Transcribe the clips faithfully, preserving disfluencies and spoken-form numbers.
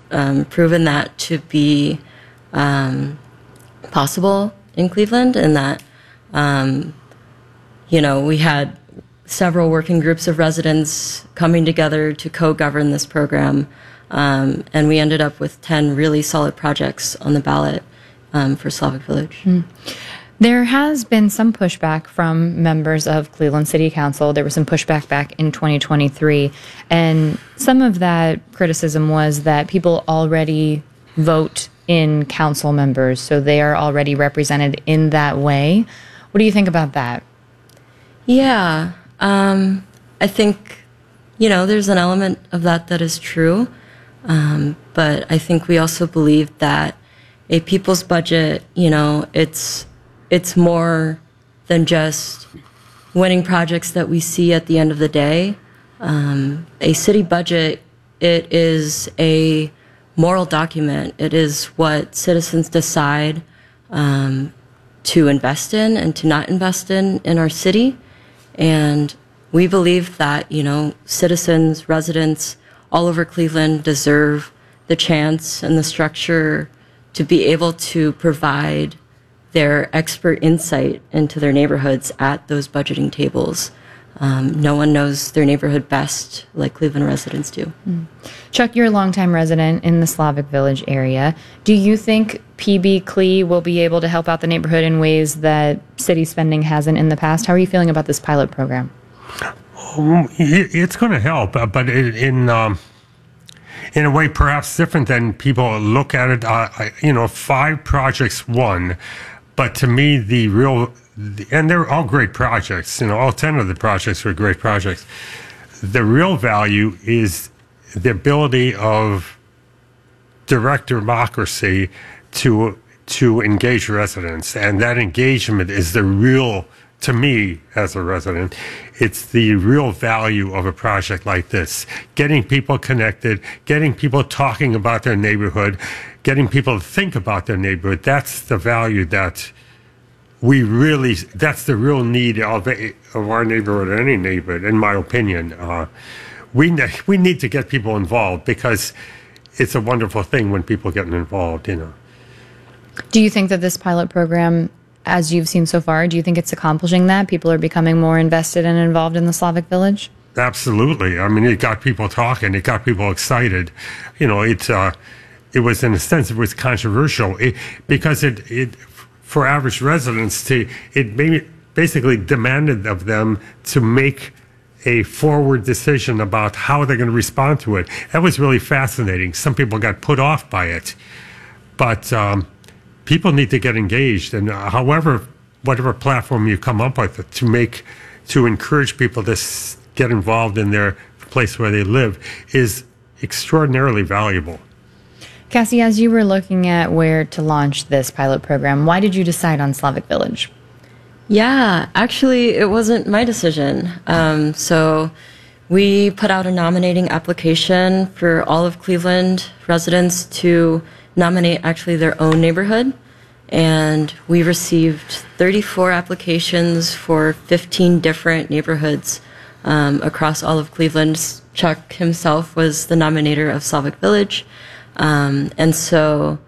um, proven that to be um, possible in Cleveland, and that, um, you know, we had several working groups of residents coming together to co-govern this program, um, and we ended up with ten really solid projects on the ballot um, for Slavic Village. Mm. There has been some pushback from members of Cleveland City Council. There was some pushback back in twenty twenty-three, and some of that criticism was that people already vote in council members, so they are already represented in that way. What do you think about that? Yeah, um, I think, you know, there's an element of that that is true, um, but I think we also believe that a people's budget, you know, it's it's more than just winning projects that we see at the end of the day. Um, a city budget, it is a moral document. It is what citizens decide um, to invest in and to not invest in in our city. And we believe that, you know, citizens, residents all over Cleveland deserve the chance and the structure to be able to provide their expert insight into their neighborhoods at those budgeting tables. Um, no one knows their neighborhood best like Cleveland residents do. Mm. Chuck, you're a longtime resident in the Slavic Village area. Do you think P B C L E will be able to help out the neighborhood in ways that city spending hasn't in the past? How are you feeling about this pilot program? Um, it's going to help, but in um, in a way perhaps different than people look at it. Uh, you know, five projects won. But to me, the real, and they're all great projects, you know, all ten of the projects were great projects. The real value is the ability of direct democracy to to engage residents. And that engagement is the real, to me as a resident, it's the real value of a project like this. Getting people connected, getting people talking about their neighborhood, getting people to think about their neighborhood, that's the value that we really, that's the real need of, of our neighborhood, or any neighborhood, in my opinion. Uh, we, we need to get people involved, because it's a wonderful thing when people get involved, you know. Do you think that this pilot program, as you've seen so far, do you think it's accomplishing that? People are becoming more invested and involved in the Slavic Village? Absolutely. I mean, it got people talking. It got people excited. You know, it, uh, it was, in a sense, it was controversial it, because it, it, for average residents, to it maybe basically demanded of them to make a forward decision about how they're going to respond to it. That was really fascinating. Some people got put off by it, but um, people need to get engaged, and uh, however, whatever platform you come up with to make, to encourage people to s- get involved in their place where they live is extraordinarily valuable. Cassie, as you were looking at where to launch this pilot program, why did you decide on Slavic Village? Yeah, actually, it wasn't my decision. Um, so we put out a nominating application for all of Cleveland residents to nominate actually their own neighborhood. And we received thirty-four applications for fifteen different neighborhoods um, across all of Cleveland. Chuck himself was the nominator of Slavic Village. Um, and so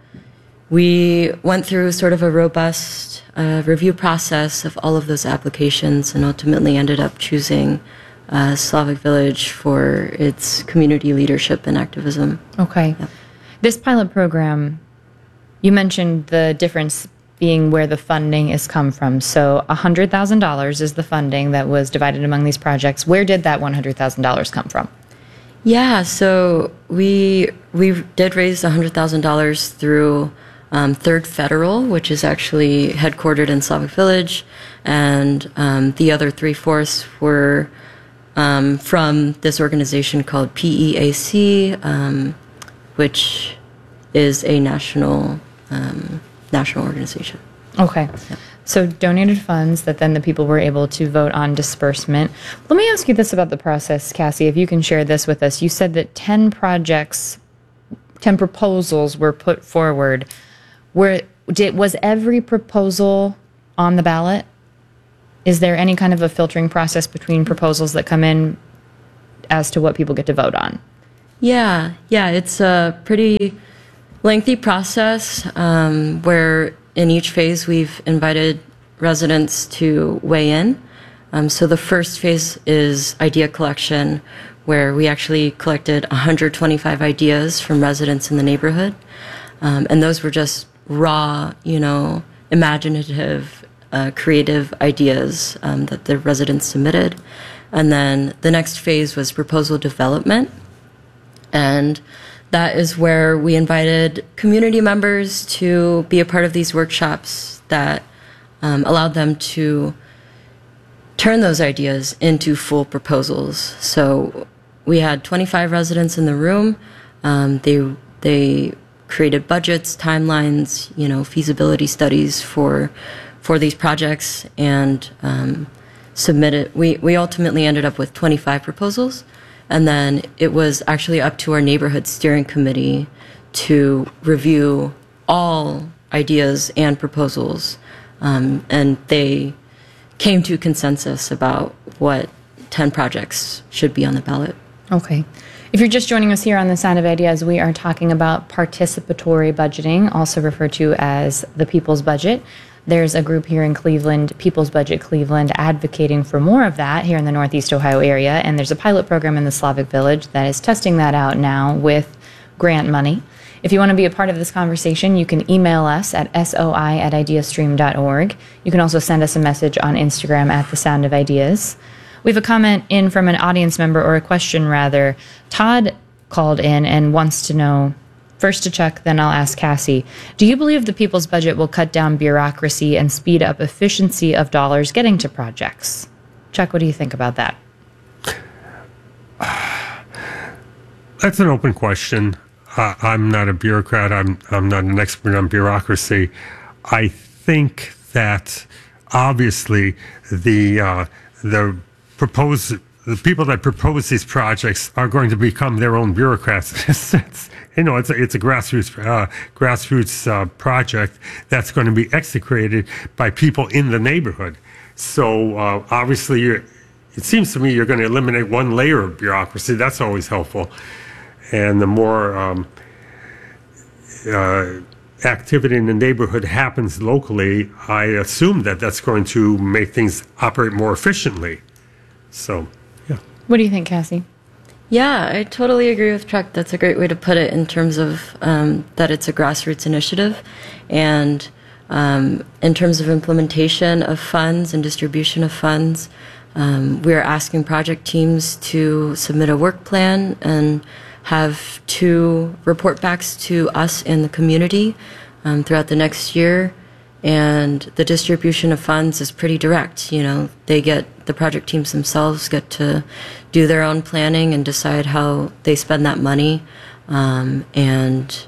we went through sort of a robust uh, review process of all of those applications, and ultimately ended up choosing uh, Slavic Village for its community leadership and activism. Okay. Yep. This pilot program, you mentioned the difference being where the funding is come from. So one hundred thousand dollars is the funding that was divided among these projects. Where did that one hundred thousand dollars come from? Yeah, so we we did raise one hundred thousand dollars through um, Third Federal, which is actually headquartered in Slavic Village, and um, the other three-fourths were um, from this organization called P E A C, um, which is a national um, national organization. Okay. Yeah. So donated funds that then the people were able to vote on disbursement. Let me ask you this about the process, Cassie, if you can share this with us. You said that ten projects, ten proposals were put forward. Were, did, was every proposal on the ballot? Is there any kind of a filtering process between proposals that come in as to what people get to vote on? Yeah, yeah, it's a pretty lengthy process um, where in each phase we've invited residents to weigh in. Um, so the first phase is idea collection, where we actually collected one hundred twenty-five ideas from residents in the neighborhood. Um, and those were just raw, you know, imaginative, uh, creative ideas um, that the residents submitted. And then the next phase was proposal development. And that is where we invited community members to be a part of these workshops that um, allowed them to turn those ideas into full proposals. So we had twenty-five residents in the room. Um, they they created budgets, timelines, you know, feasibility studies for for these projects, and um, submitted. We we ultimately ended up with twenty-five proposals, and then it was actually up to our neighborhood steering committee to review all ideas and proposals, um, and they came to consensus about what ten projects should be on the ballot. Okay. If you're just joining us here on The Sound of Ideas, we are talking about participatory budgeting, also referred to as the People's Budget. There's a group here in Cleveland, People's Budget Cleveland, advocating for more of that here in the Northeast Ohio area. And there's a pilot program in the Slavic Village that is testing that out now with grant money. If you want to be a part of this conversation, you can email us at soi at ideastream dot org. You can also send us a message on Instagram at The Sound of Ideas. We have a comment in from an audience member, or a question rather. Todd called in and wants to know, first to Chuck, then I'll ask Cassie, do you believe the People's Budget will cut down bureaucracy and speed up efficiency of dollars getting to projects? Chuck, what do you think about that? That's an open question. Uh, I'm not a bureaucrat. I'm I'm not an expert on bureaucracy. I think that obviously the uh, the propose the people that propose these projects are going to become their own bureaucrats. It's, you know, it's a, it's a grassroots uh, grassroots uh, project that's going to be executed by people in the neighborhood. So uh, obviously, you're, it seems to me you're going to eliminate one layer of bureaucracy. That's always helpful. And the more um, uh, activity in the neighborhood happens locally, I assume that that's going to make things operate more efficiently. So, yeah. What do you think, Cassie? Yeah, I totally agree with Chuck. That's a great way to put it in terms of um, that it's a grassroots initiative. And um, in terms of implementation of funds and distribution of funds, um, we are asking project teams to submit a work plan and have two report backs to us and the community um, throughout the next year. And the distribution of funds is pretty direct. You know, they get, the project teams themselves get to do their own planning and decide how they spend that money. Um, and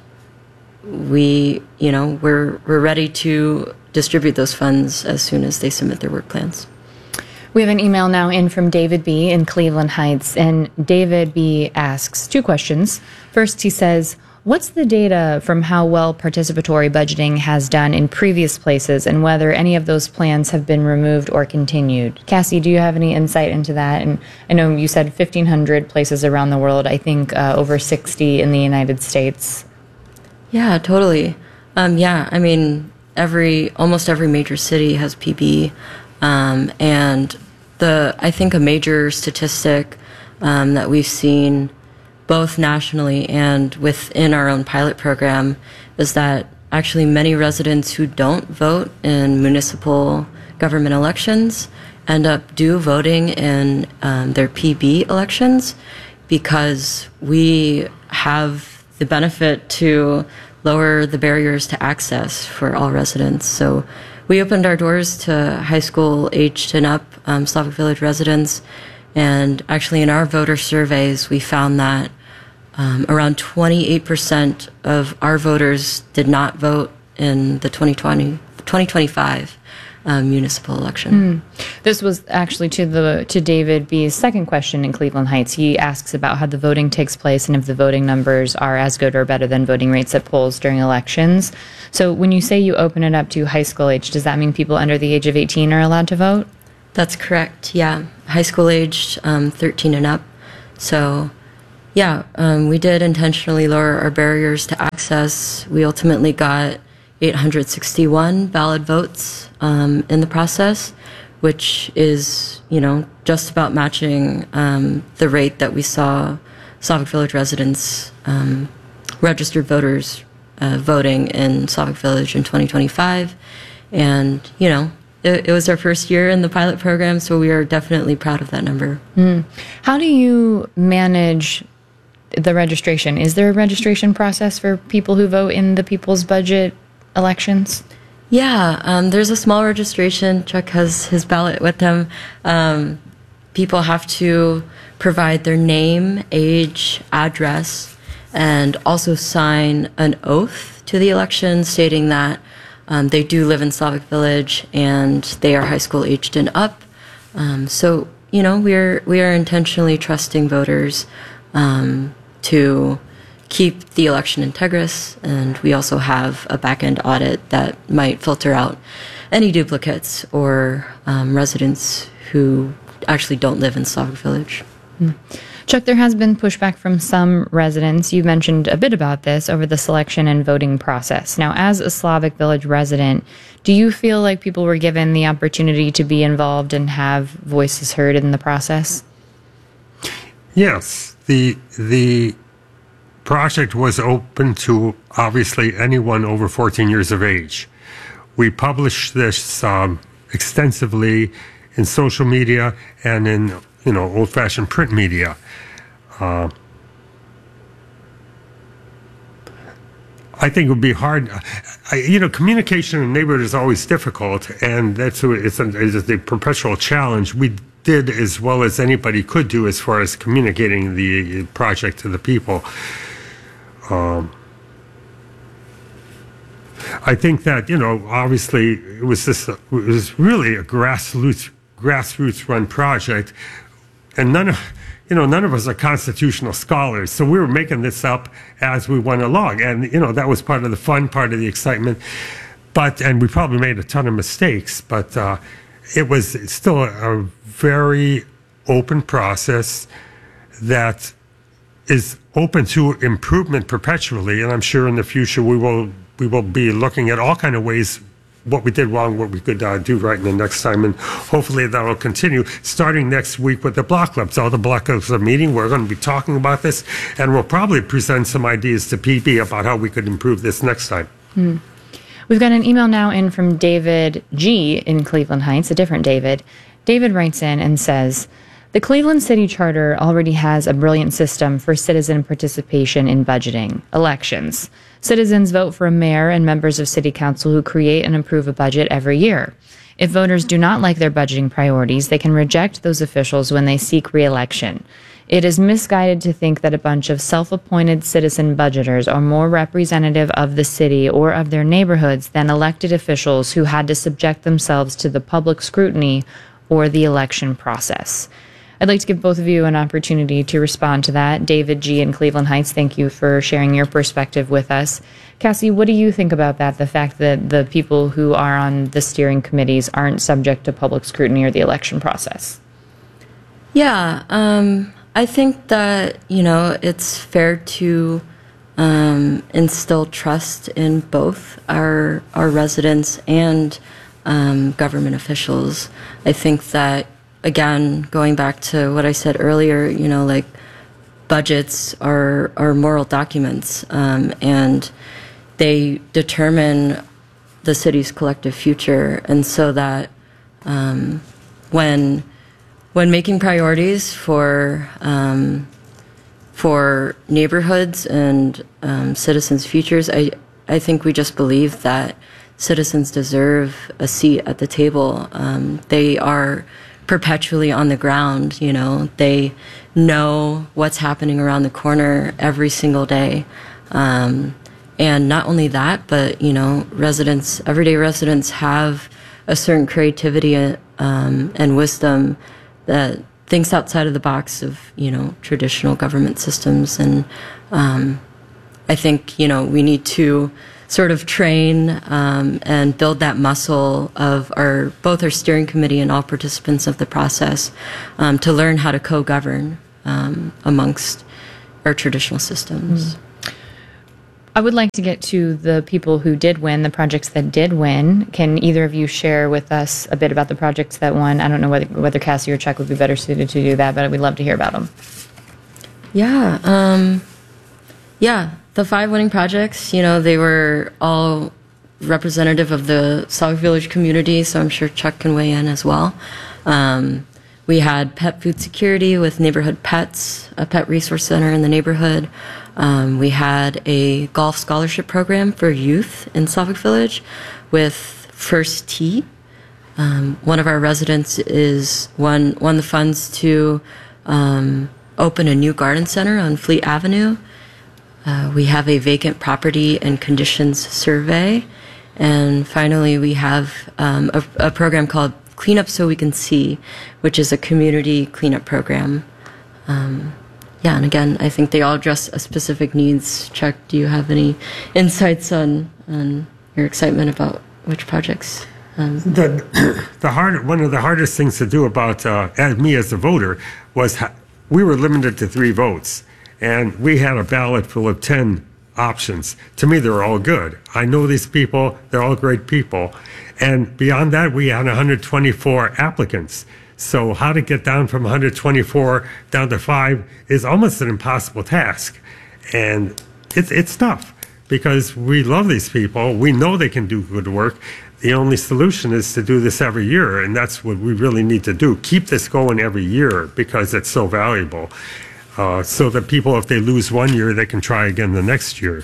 we, you know, we're, we're ready to distribute those funds as soon as they submit their work plans. We have an email now in from David B. in Cleveland Heights, and David B. asks two questions. First, he says, what's the data from how well participatory budgeting has done in previous places and whether any of those plans have been removed or continued? Cassie, do you have any insight into that? And I know you said fifteen hundred places around the world, I think uh, over sixty in the United States. Yeah, totally. Um, yeah, I mean, every almost every major city has P B. Um, and the I think a major statistic um, that we've seen both nationally and within our own pilot program is that actually many residents who don't vote in municipal government elections end up do voting in um, their P B elections, because we have the benefit to lower the barriers to access for all residents. So we opened our doors to high school aged and up um, Slavic Village residents, and actually in our voter surveys, we found that um, around twenty-eight percent of our voters did not vote in the twenty twenty, twenty twenty-five um, municipal election. Mm. This was actually to the to David B's second question in Cleveland Heights. He asks about how the voting takes place and if the voting numbers are as good or better than voting rates at polls during elections. So when you say you open it up to high school age, does that mean people under the age of eighteen are allowed to vote? That's correct, yeah. High school aged, um, thirteen and up. So Yeah, um, we did intentionally lower our barriers to access. We ultimately got eight hundred sixty-one valid votes um, in the process, which is, you know, just about matching um, the rate that we saw Slavic Village residents, um, registered voters, uh, voting in Slavic Village in twenty twenty-five. And, you know, it, it was our first year in the pilot program, so we are definitely proud of that number. Mm. How do you manage the registration? Is there a registration process for people who vote in the People's Budget elections? Yeah, um, there's a small registration. Chuck has his ballot with him. Um, people have to provide their name, age, address, and also sign an oath to the election stating that um, they do live in Slavic Village and they are high school aged and up. Um, so, you know, we're we are intentionally trusting voters um, to keep the election integrous, and we also have a back-end audit that might filter out any duplicates or um, residents who actually don't live in Slavic Village. Mm. Chuck, there has been pushback from some residents. You mentioned a bit about this over the selection and voting process. Now, as a Slavic Village resident, do you feel like people were given the opportunity to be involved and have voices heard in the process? Yes, the the project was open to obviously anyone over fourteen years of age. We published this um, extensively in social media and in, you know, old-fashioned print media. Uh, I think it would be hard. I, you know, communication in the neighborhood is always difficult, and that's it's a, it's a perpetual challenge. We did as well as anybody could do as far as communicating the project to the people. Um, I think that, you know, obviously it was this, it was really a grassroots grassroots run project, and none of, you know, none of us are constitutional scholars, so we were making this up as we went along, and, you know, that was part of the fun, part of the excitement. But, and we probably made a ton of mistakes, but uh, it was still a, a very open process that is open to improvement perpetually, and I'm sure in the future we will we will be looking at all kind of ways what we did wrong, what we could uh, do right in the next time, and hopefully that will continue starting next week with the block clubs. All the block clubs are meeting. We're going to be talking about this, and we'll probably present some ideas to P B about how we could improve this next time. Hmm. We've got an email now in from David G. in Cleveland Heights, a different David. David writes in and says, the Cleveland City Charter already has a brilliant system for citizen participation in budgeting, elections. Citizens vote for a mayor and members of city council who create and approve a budget every year. If voters do not like their budgeting priorities, they can reject those officials when they seek re-election. It is misguided to think that a bunch of self-appointed citizen budgeters are more representative of the city or of their neighborhoods than elected officials who had to subject themselves to the public scrutiny or the election process. I'd like to give both of you an opportunity to respond to that. David G. in Cleveland Heights, thank you for sharing your perspective with us. Cassie, what do you think about that, the fact that the people who are on the steering committees aren't subject to public scrutiny or the election process? Yeah, um, I think that, you know, it's fair to um, instill trust in both our, our residents and um, government officials. I think that, again, going back to what I said earlier, you know, like budgets are, are moral documents, um, and they determine the city's collective future. And so that um, when when making priorities for um, for neighborhoods and um, citizens' futures, I I think we just believe that citizens deserve a seat at the table. Um, they are perpetually on the ground, you know, they know what's happening around the corner every single day. Um, and not only that, but, you know, residents, everyday residents have a certain creativity um, and wisdom that thinks outside of the box of, you know, traditional government systems. And um, I think, you know, we need to sort of train um, and build that muscle of our both our steering committee and all participants of the process um, to learn how to co-govern um, amongst, our traditional systems. Mm. I would like to get to the people who did win, the projects that did win. Can either of you share with us a bit about the projects that won? I don't know whether, whether Cassie or Chuck would be better suited to do that, but we'd love to hear about them. Yeah. Um, yeah. The five winning projects, you know, they were all representative of the Slavic Village community, so I'm sure Chuck can weigh in as well. Um, we had pet food security with Neighborhood Pets, a pet resource center in the neighborhood. Um, we had a golf scholarship program for youth in Slavic Village with First Tee. Um, one of our residents is won, won the funds to um, open a new garden center on Fleet Avenue. Uh, we have a vacant property and conditions survey. And finally, we have um, a, a program called Clean Up So We Can See, which is a community cleanup program. Um, yeah, and again, I think they all address a specific needs. Chuck, do you have any insights on, on your excitement about which projects? Um, the the hard one of the hardest things to do about uh, as me as a voter was ha- we were limited to three votes, and we had a ballot full of ten options. To me, they're all good. I know these people; they're all great people, and beyond that, we had one hundred twenty-four applicants. So how to get down from one hundred twenty-four down to five is almost an impossible task, and it's it's tough because we love these people. We know they can do good work. The only solution is to do this every year, and that's what we really need to do. Keep this going every year because it's so valuable. Uh, so that people, if they lose one year, they can try again the next year.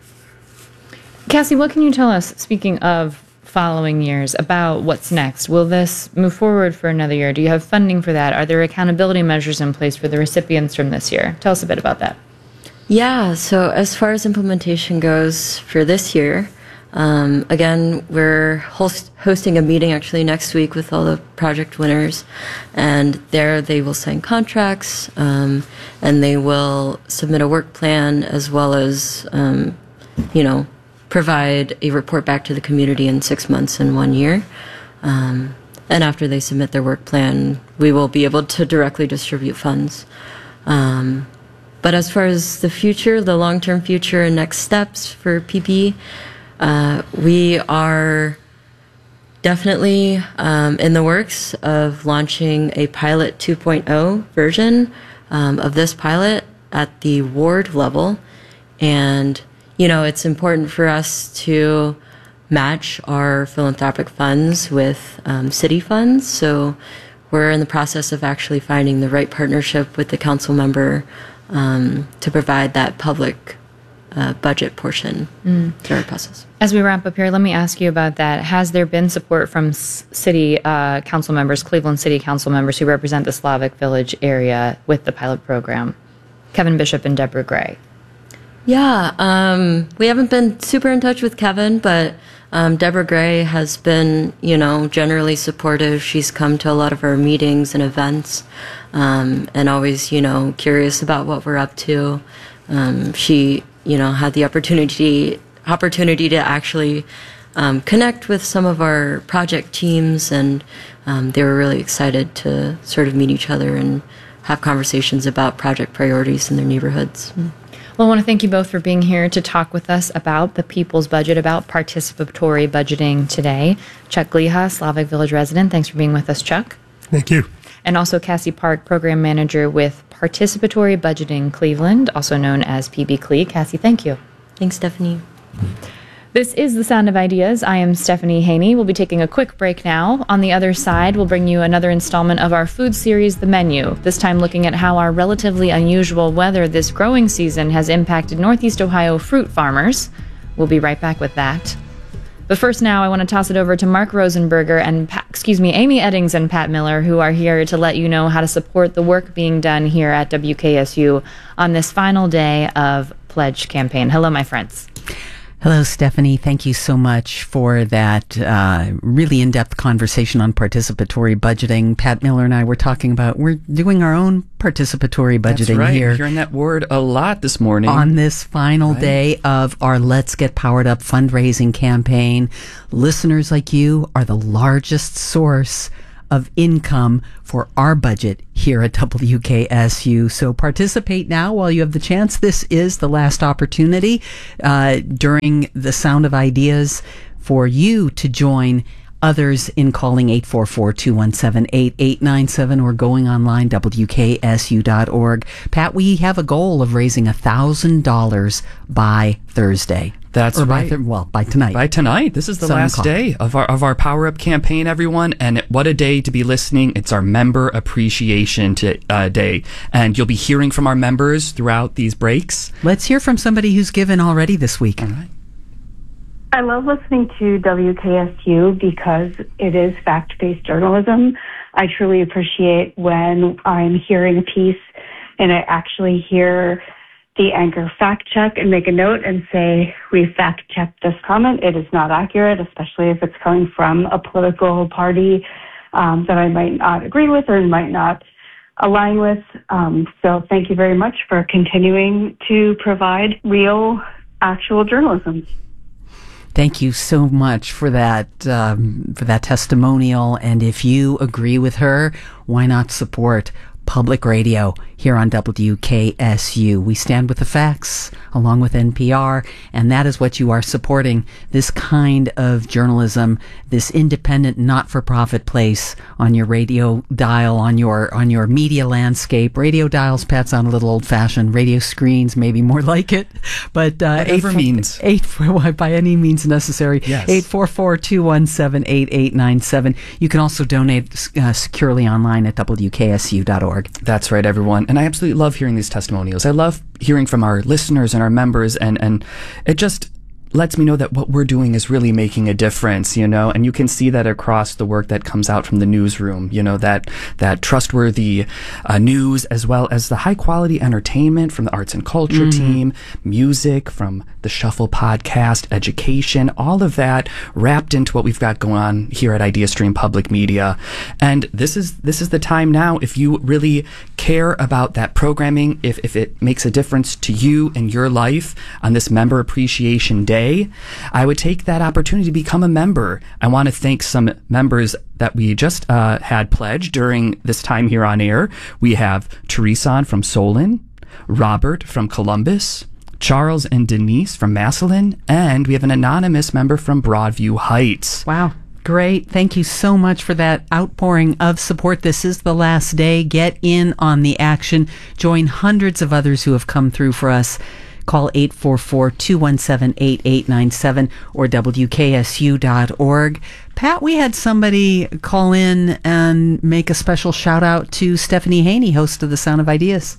Cassie, what can you tell us, speaking of following years, about what's next? Will this move forward for another year? Do you have funding for that? Are there accountability measures in place for the recipients from this year? Tell us a bit about that. Yeah, so as far as implementation goes for this year, um, again, we're host- hosting a meeting actually next week with all the project winners, and there they will sign contracts, um, and they will submit a work plan as well as, um, you know, provide a report back to the community in six months and one year. Um, and after they submit their work plan, we will be able to directly distribute funds. Um, but as far as the future, the long-term future and next steps for P P, uh, we are definitely um, in the works of launching a pilot two point oh version um, of this pilot at the ward level. And you know, it's important for us to match our philanthropic funds with um, city funds. So we're in the process of actually finding the right partnership with the council member um, to provide that public uh, budget portion mm. to our process. As we wrap up here, let me ask you about that. Has there been support from s- city uh, council members, Cleveland City Council members who represent the Slavic Village area with the pilot program? Kevin Bishop and Deborah Gray. Yeah, um, we haven't been super in touch with Kevin, but um, Deborah Gray has been, you know, generally supportive. She's come to a lot of our meetings and events, um, and always, you know, curious about what we're up to. Um, she, you know, had the opportunity opportunity to actually um, connect with some of our project teams, and um, they were really excited to sort of meet each other and have conversations about project priorities in their neighborhoods. Mm. Well, I want to thank you both for being here to talk with us about the People's Budget, about participatory budgeting today. Chuck Gliha, Slavic Village resident. Thanks for being with us, Chuck. Thank you. And also Cassie Park, program manager with Participatory Budgeting Cleveland, also known as P B C L E. Cassie, thank you. Thanks, Stephanie. This is The Sound of Ideas. I am Stephanie Haney. We'll be taking a quick break now. On the other side, we'll bring you another installment of our food series, The Menu, this time looking at how our relatively unusual weather this growing season has impacted Northeast Ohio fruit farmers. We'll be right back with that. But first now, I want to toss it over to Mark Rosenberger and, Pat, excuse me, Amy Eddings and Pat Miller, who are here to let you know how to support the work being done here at W K S U on this final day of Pledge campaign. Hello, my friends. Hello, Stephanie. Thank you so much for that uh, really in-depth conversation on participatory budgeting. Pat Miller and I were talking about, we're doing our own participatory budgeting That's right. here. Hearing that word a lot this morning. On this final right. day of our Let's Get Powered Up fundraising campaign. Listeners like you are the largest source of income for our budget here at W K S U. So participate now while you have the chance. This is the last opportunity uh, during the Sound of Ideas for you to join others in calling eight four four, two one seven, eight eight nine seven or going online, W K S U dot org. Pat, we have a goal of raising one thousand dollars by Thursday. That's or by right. th- well, by tonight. By tonight. This is the Seven last o'clock. day of our of our Power Up campaign, everyone. And what a day to be listening. It's our member appreciation to, uh, day. And you'll be hearing from our members throughout these breaks. Let's hear from somebody who's given already this week. All right. I love listening to W K S U because it is fact-based journalism. I truly appreciate when I'm hearing a piece and I actually hear the anchor fact check and make a note and say, we fact checked this comment. It is not accurate, especially if it's coming from a political party um, that I might not agree with or might not align with. Um, so thank you very much for continuing to provide real, actual journalism. Thank you so much for that um, for that testimonial. And if you agree with her, why not support public radio here on W K S U? We stand with the facts along with N P R, and that is what you are supporting, this kind of journalism, this independent, not-for-profit place on your radio dial, on your on your media landscape. Radio dials, Pat, sound a little old-fashioned. Radio screens, maybe more like it. But uh, Whatever eight, means. Eight, by any means necessary. Yes. eight four four, two one seven, eight eight nine seven. You can also donate uh, securely online at W K S U dot org. That's right, everyone. And I absolutely love hearing these testimonials. I love hearing from our listeners and our members, and, and it just lets me know that what we're doing is really making a difference, you know, and you can see that across the work that comes out from the newsroom, you know, that, that trustworthy uh, news, as well as the high quality entertainment from the arts and culture mm-hmm. team, music from the Shuffle podcast, education, all of that wrapped into what we've got going on here at IdeaStream Public Media. And this is, this is the time now, if you really care about that programming, if, if it makes a difference to you and your life on this Member Appreciation Day, I would take that opportunity to become a member. I want to thank some members that we just uh, had pledged during this time here on air. We have Teresa from Solon, Robert from Columbus, Charles and Denise from Massillon, and we have an anonymous member from Broadview Heights. Wow. Great. Thank you so much for that outpouring of support. This is the last day. Get in on the action. Join hundreds of others who have come through for us. Call eight four four, two one seven, eight eight nine seven or W K S U dot org. Pat, we had somebody call in and make a special shout out to Stephanie Haney, host of The Sound of Ideas.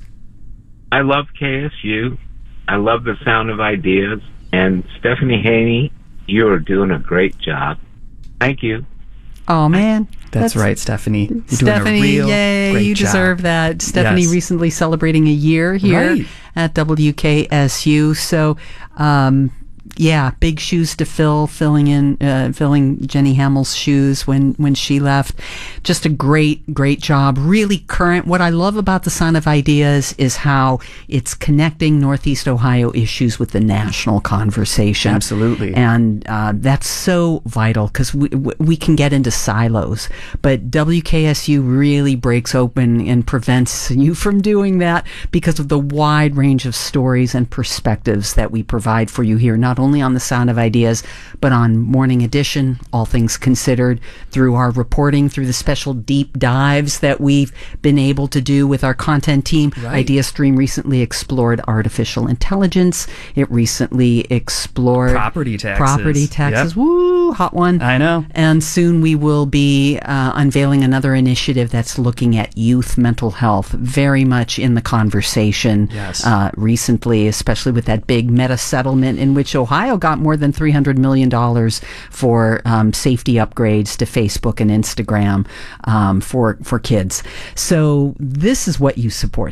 I love K S U. I love The Sound of Ideas. And Stephanie Haney, you are doing a great job. Thank you. Oh, man. That's, That's right, Stephanie. You're Stephanie, doing a real yay, great you job. deserve that. Stephanie Yes. recently celebrating a year here Right. at W K S U. So, um, yeah, big shoes to fill, filling in, uh, filling Jenny Hamill's shoes when, when she left. Just a great, great job. Really current. What I love about the Sound of Ideas is how it's connecting Northeast Ohio issues with the national conversation. Absolutely. And uh, that's so vital because we, we can get into silos, but W K S U really breaks open and prevents you from doing that because of the wide range of stories and perspectives that we provide for you here, not only on the Sound of Ideas, but on Morning Edition, All Things Considered, through our reporting, through the special deep dives that we've been able to do with our content team. Right. IdeaStream recently explored artificial intelligence. It recently explored Property taxes. Property taxes. Yep. Woo, hot one. I know. And soon we will be uh, unveiling another initiative that's looking at youth mental health, very much in the conversation Yes. uh, recently, especially with that big meta settlement in which Ohio got more than three hundred million dollars for um, safety upgrades to Facebook and Instagram um, for, for kids. So this is what you support. This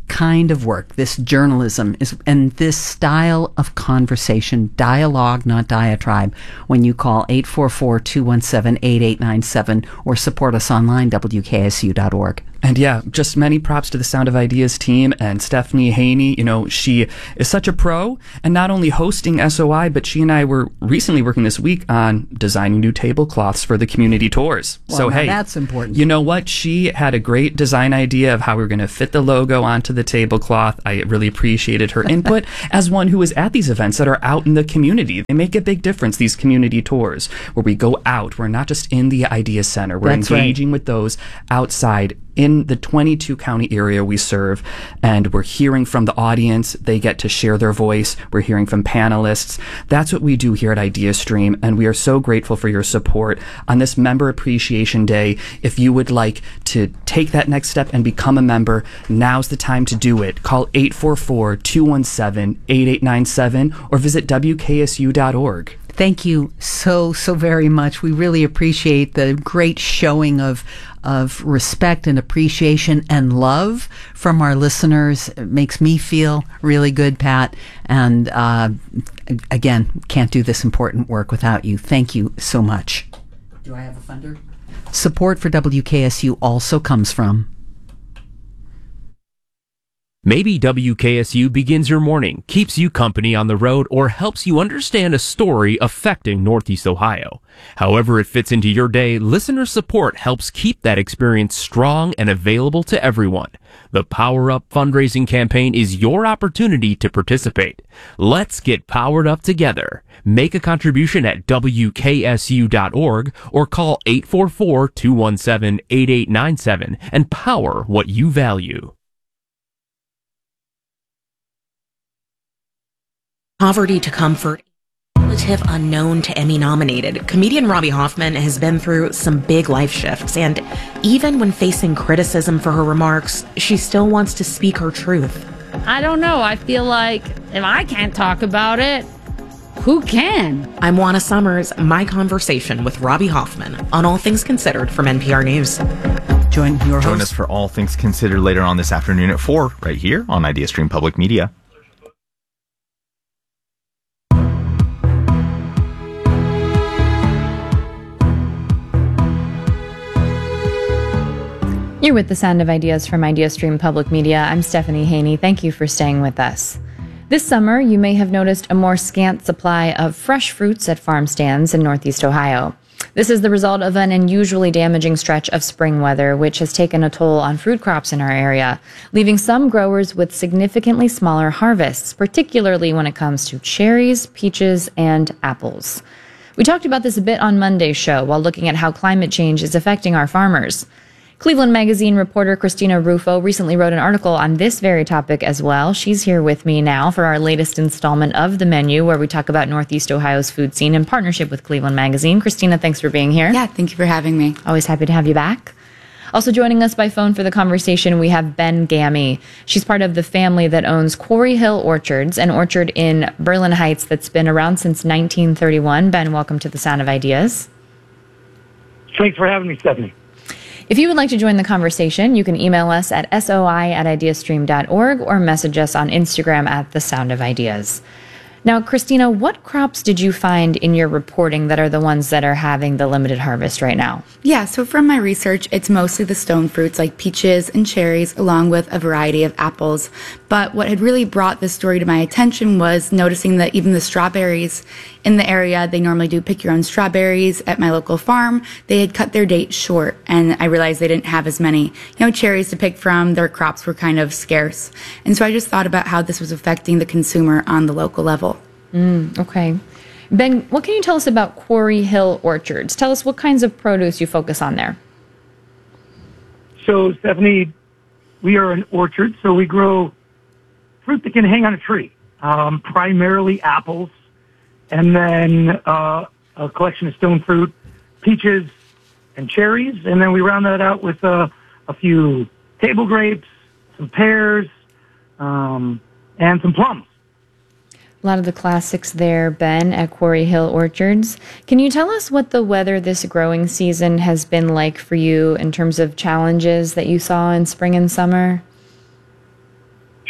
kind of work, this journalism is, and this style of conversation, dialogue, not diatribe, when you call eight four four, two one seven, eight eight nine seven or support us online, W K S U dot org. And yeah, just many props to the Sound of Ideas team and Stephanie Haney. You know, she is such a pro, and not only hosting S O I, but she and I were recently working this week on designing new tablecloths for the community tours. Well, so now hey, that's important. You know what? She had a great design idea of how we were going to fit the logo onto the tablecloth. I really appreciated her input as one who is at these events that are out in the community. They make a big difference, these community tours, where we go out. We're not just in the Idea Center. We're That's engaging right. with those outside in the twenty-two county area we serve, and we're hearing from the audience. They get to share their voice. We're hearing from panelists. That's what we do here at IdeaStream, and we are so grateful for your support on this Member Appreciation Day. If you would like to take that next step and become a member, now's the time to do it. Call eight four four, two one seven, eight eight nine seven or visit W K S U dot org. Thank you so, so very much. We really appreciate the great showing of of respect and appreciation and love from our listeners. It makes me feel really good, Pat. And uh, again, can't do this important work without you. Thank you so much. Do I have a funder? Support for W K S U also comes from... Maybe W K S U begins your morning, keeps you company on the road, or helps you understand a story affecting Northeast Ohio. However it fits into your day, listener support helps keep that experience strong and available to everyone. The Power Up fundraising campaign is your opportunity to participate. Let's get powered up together. Make a contribution at W K S U dot org or call eight four four, two one seven, eight eight nine seven and power what you value. Poverty to comfort, relative unknown to Emmy nominated. Comedian Robbie Hoffman has been through some big life shifts, and even when facing criticism for her remarks, she still wants to speak her truth. I don't know. I feel like if I can't talk about it, who can? I'm Juana Summers, my conversation with Robbie Hoffman on All Things Considered from N P R News. Join your Join host. us for All Things Considered later on this afternoon at four, right here on IdeaStream Public Media. You're with the Sound of Ideas from IdeaStream Public Media. I'm Stephanie Haney. Thank you for staying with us. This summer, you may have noticed a more scant supply of fresh fruits at farm stands in Northeast Ohio. This is the result of an unusually damaging stretch of spring weather, which has taken a toll on fruit crops in our area, leaving some growers with significantly smaller harvests, particularly when it comes to cherries, peaches, and apples. We talked about this a bit on Monday's show while looking at how climate change is affecting our farmers. Cleveland Magazine reporter Christina Rufo recently wrote an article on this very topic as well. She's here with me now for our latest installment of The Menu, where we talk about Northeast Ohio's food scene in partnership with Cleveland Magazine. Christina, thanks for being here. Yeah, thank you for having me. Always happy to have you back. Also joining us by phone for the conversation, we have Ben Gammy. She's part of the family that owns Quarry Hill Orchards, an orchard in Berlin Heights that's been around since nineteen thirty-one. Ben, welcome to the Sound of Ideas. Thanks for having me, Stephanie. If you would like to join the conversation, you can email us at soi at ideastream dot org or message us on Instagram at The Sound of Ideas. Now, Christina, what crops did you find in your reporting that are the ones that are having the limited harvest right now? Yeah, so from my research, it's mostly the stone fruits like peaches and cherries, along with a variety of apples. But what had really brought this story to my attention was noticing that even the strawberries in the area, they normally do pick your own strawberries at my local farm. They had cut their date short, and I realized they didn't have as many, you know, cherries to pick from. Their crops were kind of scarce. And so I just thought about how this was affecting the consumer on the local level. Mm, okay. Ben, what can you tell us about Quarry Hill Orchards? Tell us what kinds of produce you focus on there. So, Stephanie, we are an orchard, so we grow fruit that can hang on a tree, um, primarily apples, and then uh, a collection of stone fruit, peaches, and cherries, and then we round that out with uh, a few table grapes, some pears, um, and some plums. A lot of the classics there, Ben, at Quarry Hill Orchards. Can you tell us what the weather this growing season has been like for you in terms of challenges that you saw in spring and summer?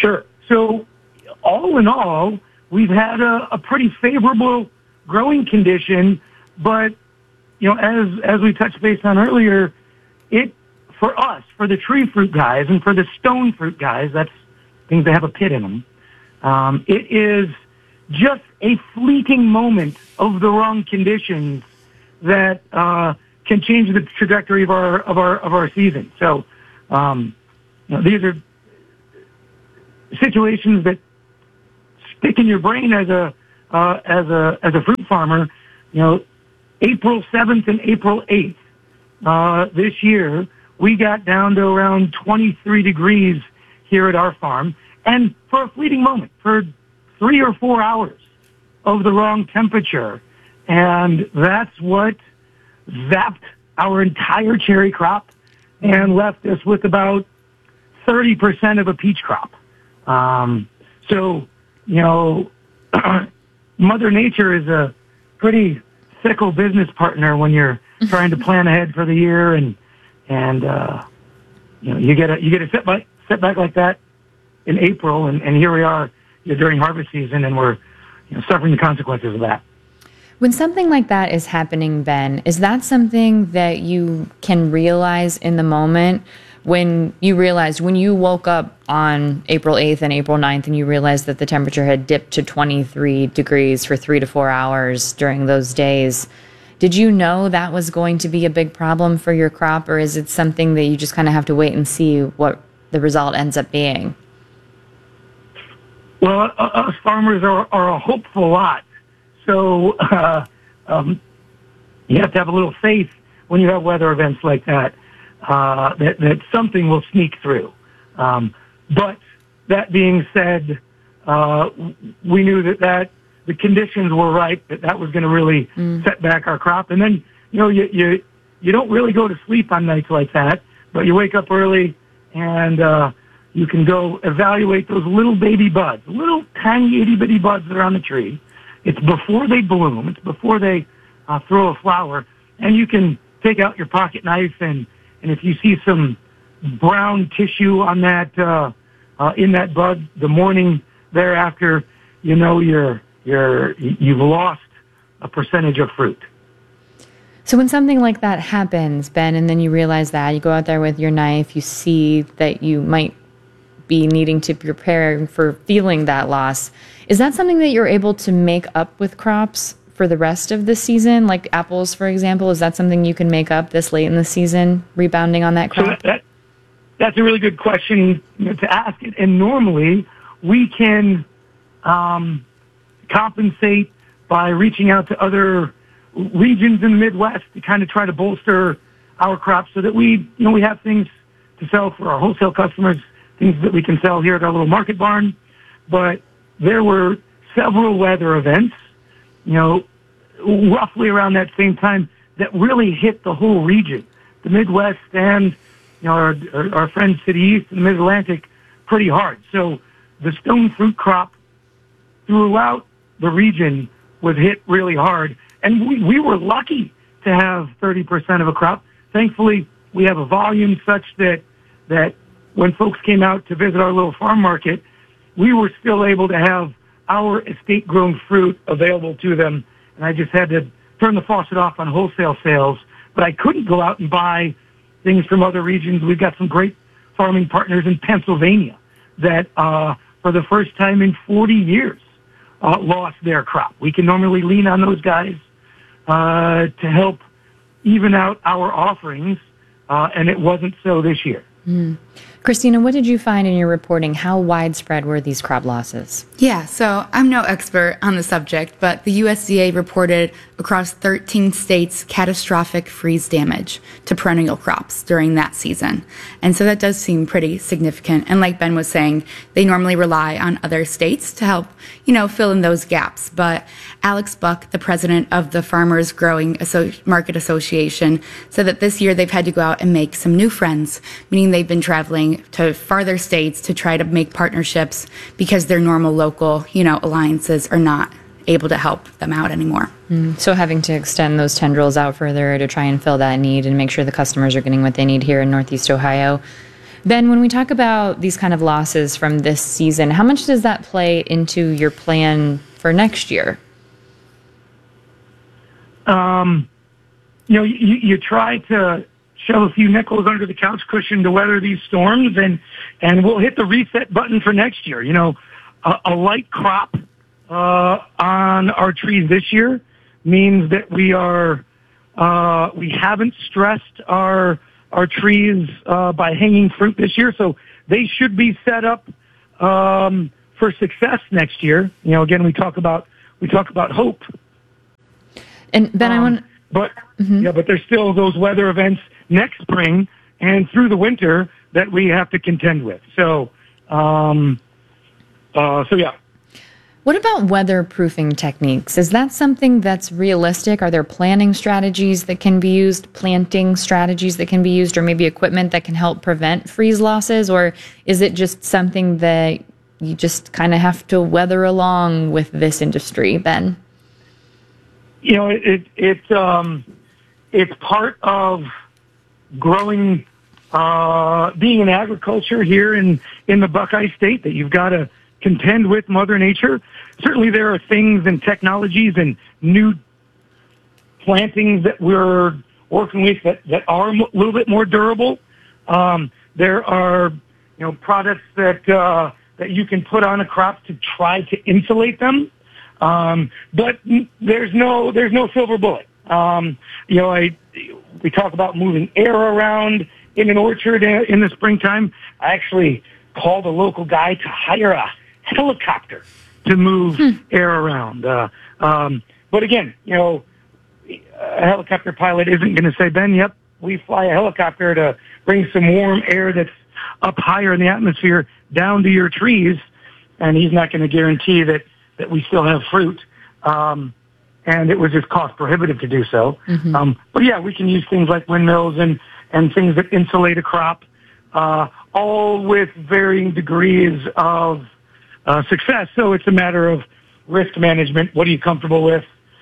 Sure. So all in all, we've had a, a pretty favorable growing condition, but, you know, as, as we touched base on earlier, it, for us, for the tree fruit guys and for the stone fruit guys, that's things that have a pit in them, um, it is just a fleeting moment of the wrong conditions that uh, can change the trajectory of our of our of our season. So, um, you know, these are situations that stick in your brain as a uh, as a as a fruit farmer. You know, April seventh and April eighth uh, this year, we got down to around twenty-three degrees here at our farm, and for a fleeting moment, for three or four hours of the wrong temperature, and that's what zapped our entire cherry crop and left us with about thirty percent of a peach crop. Um, so, you know, Mother Nature is a pretty fickle business partner when you're trying to plan ahead for the year, and and uh, you know, you get a you get a setback setback like that in April, and, and here we are, you know, during harvest season, and we're, you know, suffering the consequences of that. When something like that is happening, Ben, is that something that you can realize in the moment? When you realized, when you woke up on April eighth and April ninth and you realized that the temperature had dipped to twenty-three degrees for three to four hours during those days, did you know that was going to be a big problem for your crop, or is it something that you just kind of have to wait and see what the result ends up being? Well, uh, us farmers are, are a hopeful lot. So uh, um, you have to have a little faith when you have weather events like that, uh, that, that something will sneak through. Um, but that being said, uh, we knew that, that the conditions were right, that that was going to really mm. set back our crop. And then, you know, you, you, you don't really go to sleep on nights like that, but you wake up early and uh, you can go evaluate those little baby buds, little tiny itty bitty buds that are on the tree. It's before they bloom. It's before they uh, throw a flower. And you can take out your pocket knife, and, and if you see some brown tissue on that, uh, uh, in that bud the morning thereafter, you know you're, you're, you've lost a percentage of fruit. So when something like that happens, Ben, and then you realize that, you go out there with your knife, you see that you might be needing to prepare for feeling that loss. Is that something that you're able to make up with crops for the rest of the season? Like apples, for example, is that something you can make up this late in the season, rebounding on that crop? So that, that, that's a really good question to ask. And normally we can um, compensate by reaching out to other regions in the Midwest to kind of try to bolster our crops so that we, you know, we have things to sell for our wholesale customers, things that we can sell here at our little market barn. But there were several weather events, you know, roughly around that same time that really hit the whole region, the Midwest and, you know, our, our, our friends to the east and the Mid-Atlantic pretty hard. So the stone fruit crop throughout the region was hit really hard. And we, we were lucky to have thirty percent of a crop. Thankfully, we have a volume such that, that when folks came out to visit our little farm market, we were still able to have our estate-grown fruit available to them. And I just had to turn the faucet off on wholesale sales. But I couldn't go out and buy things from other regions. We've got some great farming partners in Pennsylvania that, uh, for the first time in forty years, uh, lost their crop. We can normally lean on those guys uh, to help even out our offerings, uh, and it wasn't so this year. Mm. Christina, what did you find in your reporting? How widespread were these crop losses? Yeah, so I'm no expert on the subject, but the U S D A reported across thirteen states catastrophic freeze damage to perennial crops during that season. And so that does seem pretty significant. And like Ben was saying, they normally rely on other states to help, you know, fill in those gaps. But Alex Buck, the president of the Farmers Growing Asso- Market Association, said that this year they've had to go out and make some new friends, meaning they've been traveling to farther states to try to make partnerships because their normal local, you know, alliances are not able to help them out anymore. Mm. So having to extend those tendrils out further to try and fill that need and make sure the customers are getting what they need here in Northeast Ohio. Ben, when we talk about these kind of losses from this season, how much does that play into your plan for next year? Um, you know, you, you try to shove a few nickels under the couch cushion to weather these storms, and and we'll hit the reset button for next year. You know, a, a light crop uh, on our trees this year means that we are uh, we haven't stressed our our trees uh, by hanging fruit this year, so they should be set up um, for success next year. You know, again, we talk about we talk about hope. And Ben, um, I want, but mm-hmm. yeah, but there's still those weather events next spring and through the winter that we have to contend with. So, um, uh, so yeah. What about weatherproofing techniques? Is that something that's realistic? Are there planning strategies that can be used, planting strategies that can be used, or maybe equipment that can help prevent freeze losses? Or is it just something that you just kind of have to weather along with this industry, Ben? You know, it, it, it um, it's part of growing, uh, being in agriculture here in, in the Buckeye State, that you've got to contend with Mother Nature. Certainly there are things and technologies and new plantings that we're working with that, that are a little bit more durable. Um, there are, you know, products that, uh, that you can put on a crop to try to insulate them. Um, but there's no, there's no silver bullet. Um, you know, I, we talk about moving air around in an orchard in the springtime. I actually called a local guy to hire a helicopter to move hmm. air around. Uh, um, but again, you know, a helicopter pilot isn't going to say, Ben, yep, we fly a helicopter to bring some warm air that's up higher in the atmosphere down to your trees. And he's not going to guarantee that, that we still have fruit. Um, and it was just cost prohibitive to do so. Mm-hmm. Um, but yeah, we can use things like windmills and, and things that insulate a crop, uh, all with varying degrees of Uh, success. So it's a matter of risk management. What are you comfortable with?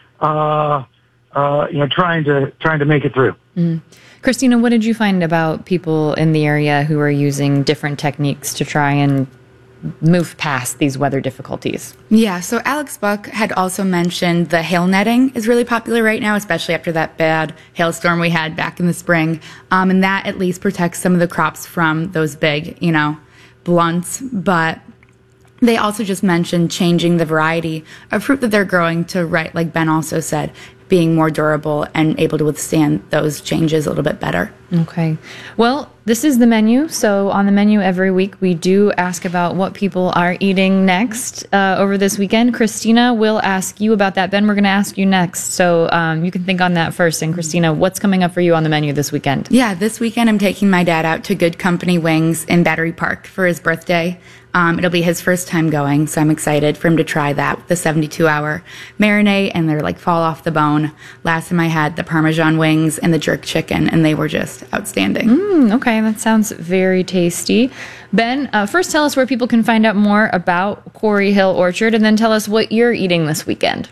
Uh, uh, you know, trying to trying to make it through. Mm. Christina, what did you find about people in the area who are using different techniques to try and move past these weather difficulties? Yeah, so Alex Buck had also mentioned the hail netting is really popular right now, especially after that bad hailstorm we had back in the spring. Um, and that at least protects some of the crops from those big, you know, blunts. But they also just mentioned changing the variety of fruit that they're growing to, right, like Ben also said, being more durable and able to withstand those changes a little bit better. Okay. Well, this is the menu. So on the menu every week, we do ask about what people are eating next uh, over this weekend. Christina will ask you about that. Ben, we're going to ask you next. So um, you can think on that first. And Christina, what's coming up for you on the menu this weekend? Yeah, this weekend I'm taking my dad out to Good Company Wings in Battery Park for his birthday. Um, it'll be his first time going, so I'm excited for him to try that with the seventy-two hour marinade, and they're like fall off the bone. Last time I had the Parmesan wings and the jerk chicken, and they were just outstanding. Mm, okay, that sounds very tasty. Ben, uh, first tell us where people can find out more about Quarry Hill Orchard, and then tell us what you're eating this weekend.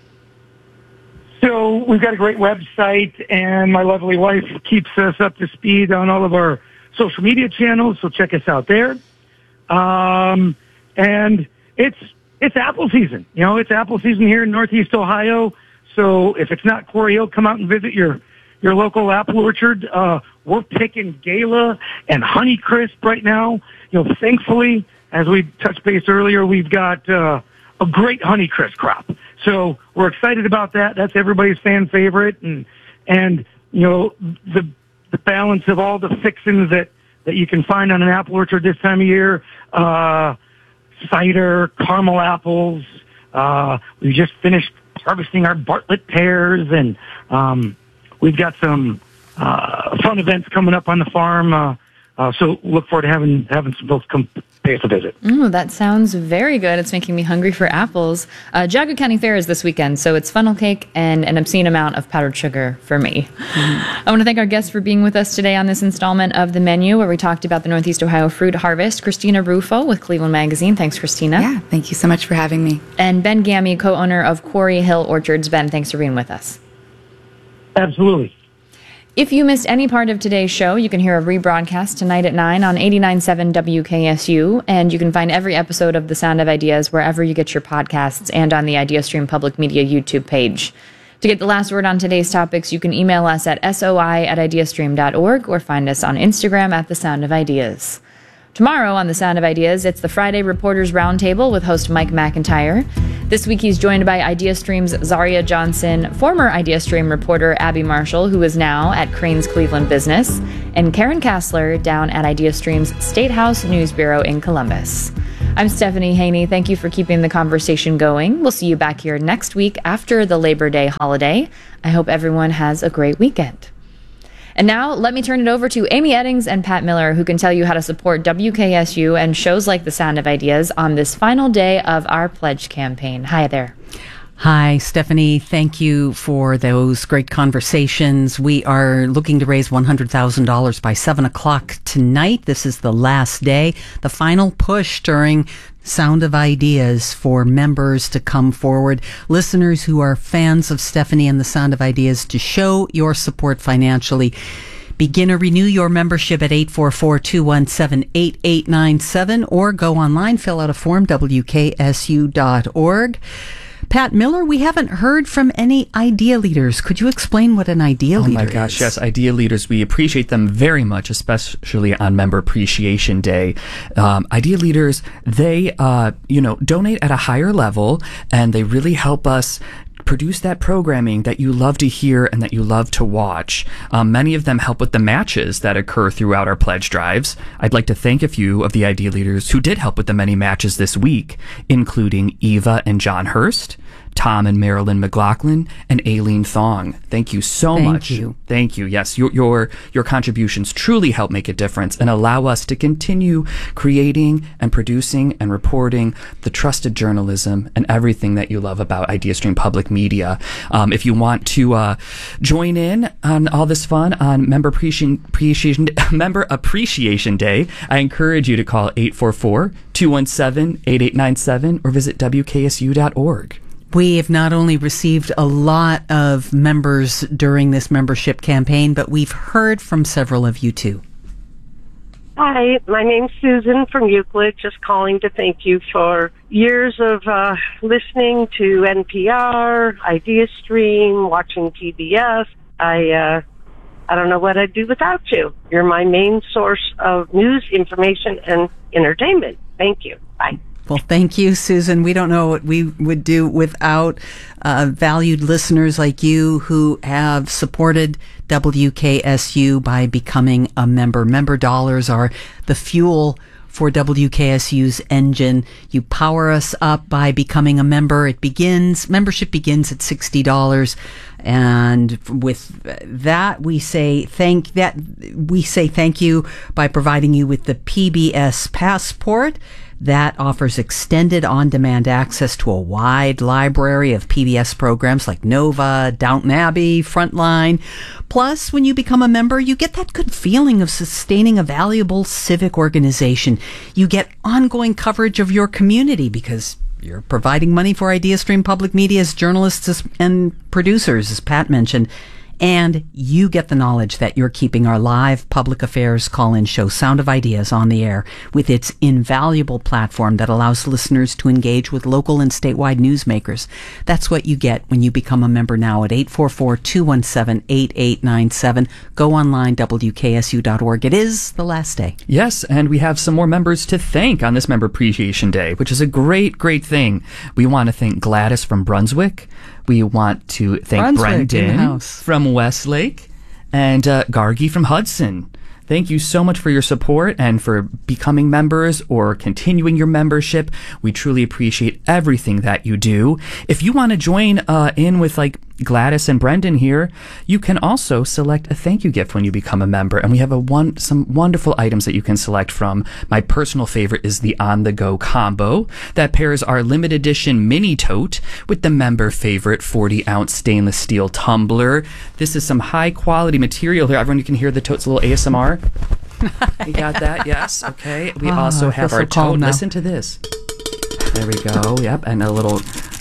So we've got a great website, and my lovely wife keeps us up to speed on all of our social media channels, so check us out there. Um, and it's, it's apple season. You know, it's apple season here in Northeast Ohio. So if it's not Quarry Hill, come out and visit your, your local apple orchard. Uh, we're picking Gala and Honeycrisp right now. You know, thankfully, as we touched base earlier, we've got, uh, a great Honeycrisp crop. So we're excited about that. That's everybody's fan favorite. And, and, you know, the, the balance of all the fixings that, that you can find on an apple orchard this time of year, uh, cider, caramel apples. Uh, we just finished harvesting our Bartlett pears, and um, we've got some uh, fun events coming up on the farm. Uh, uh, so look forward to having having some folks come pay us a visit. Mm, that sounds very good. It's making me hungry for apples. Uh, Geauga County Fair is this weekend, so it's funnel cake and an obscene amount of powdered sugar for me. Mm. I want to thank our guests for being with us today on this installment of The Menu, where we talked about the Northeast Ohio fruit harvest. Christina Rufo with Cleveland Magazine. Thanks, Christina. Yeah, thank you so much for having me. And Ben Gammy, co-owner of Quarry Hill Orchards. Ben, thanks for being with us. Absolutely. If you missed any part of today's show, you can hear a rebroadcast tonight at nine on eighty-nine point seven W K S U, and you can find every episode of The Sound of Ideas wherever you get your podcasts and on the IdeaStream Public Media YouTube page. To get the last word on today's topics, you can email us at soi at ideastream dot org or find us on Instagram at The Sound of Ideas. Tomorrow on The Sound of Ideas, it's the Friday Reporters Roundtable with host Mike McIntyre. This week he's joined by IdeaStream's Zaria Johnson, former IdeaStream reporter Abby Marshall, who is now at Crane's Cleveland Business, and Karen Kassler down at IdeaStream's State House News Bureau in Columbus. I'm Stephanie Haney. Thank you for keeping the conversation going. We'll see you back here next week after the Labor Day holiday. I hope everyone has a great weekend. And now, let me turn it over to Amy Eddings and Pat Miller, who can tell you how to support W K S U and shows like The Sound of Ideas on this final day of our pledge campaign. Hi there. Hi, Stephanie. Thank you for those great conversations. We are looking to raise one hundred thousand dollars by seven o'clock tonight. This is the last day, the final push during Sound of Ideas for members to come forward, listeners who are fans of Stephanie and the Sound of Ideas, to show your support financially. Begin or renew your membership at eight four four, two one seven, eight eight nine seven or go online, fill out a form, W K S U dot org. Pat Miller, we haven't heard from any idea leaders. Could you explain what an idea oh leader is? Oh my gosh, yes, idea leaders. We appreciate them very much, especially on Member Appreciation Day. Um, idea leaders, they, uh, you know, donate at a higher level, and they really help us produce that programming that you love to hear and that you love to watch. Um, many of them help with the matches that occur throughout our pledge drives. I'd like to thank a few of the idea leaders who did help with the many matches this week, including Eva and John Hurst, Tom and Marilyn McLaughlin, and Aileen Thong. Thank you so Thank much. you. Thank you. Yes, your, your your contributions truly help make a difference and allow us to continue creating and producing and reporting the trusted journalism and everything that you love about IdeaStream Public Media. Um, if you want to uh, join in on all this fun on Member Appreciation, Appreciation, Member Appreciation Day, I encourage you to call eight four four, two one seven, eight eight nine seven or visit W K S U dot org. We have not only received a lot of members during this membership campaign, but we've heard from several of you too. Hi, my name's Susan from Euclid, just calling to thank you for years of uh, listening to N P R, IdeaStream, watching P B S. I, uh, I don't know what I'd do without you. You're my main source of news, information, and entertainment. Thank you. Bye. Well, thank you, Susan. We don't know what we would do without uh, valued listeners like you who have supported W K S U by becoming a member. Member dollars are the fuel for W K S U's engine. You power us up by becoming a member. It begins, membership begins at sixty dollars. And with that, we say thank that we say thank you by providing you with the P B S Passport. That offers extended on-demand access to a wide library of P B S programs like Nova, Downton Abbey, Frontline. Plus, when you become a member, you get that good feeling of sustaining a valuable civic organization. You get ongoing coverage of your community because you're providing money for IdeaStream Public Media's journalists and producers, as Pat mentioned. And you get the knowledge that you're keeping our live public affairs call-in show, Sound of Ideas, on the air with its invaluable platform that allows listeners to engage with local and statewide newsmakers. That's what you get when you become a member now at eight four four, two one seven, eight eight nine seven. Go online, W K S U dot org. It is the last day. Yes, and we have some more members to thank on this Member Appreciation Day, which is a great, great thing. We want to thank Gladys from Brunswick. We want to thank Brunswick, Brendan from Westlake and uh, Gargi from Hudson. Thank you so much for your support and for becoming members or continuing your membership. We truly appreciate everything that you do. If you want to join uh, in with like Gladys and Brendan here, you can also select a thank you gift when you become a member. And we have a one some wonderful items that you can select from. My personal favorite is the On The Go combo that pairs our limited edition mini tote with the member favorite forty ounce stainless steel tumbler. This is some high quality material here. Everyone, you can hear the tote's a little A S M R. You got that? Yes. Okay. We Oh, also I have feel our so calm tote. now. Listen to this. There we go. Yep. And a little